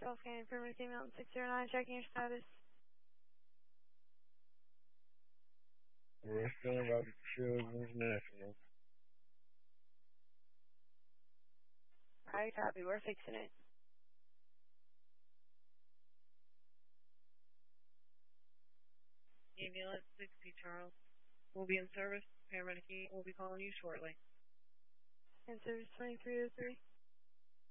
Gulf County Permanent Mountain 609, checking your status. We're still about Children's National. Alright, copy. We're fixing it. Ambulance 60, Charles. We'll be in service. Paramedic will be calling you shortly. In service 2303.